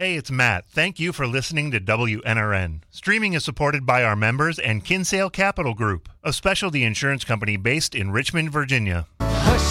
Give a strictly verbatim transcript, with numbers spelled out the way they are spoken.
Hey, it's Matt. Thank you for listening to W N R N. Streaming is supported by our members and Kinsale Capital Group, a specialty insurance company based in Richmond, Virginia.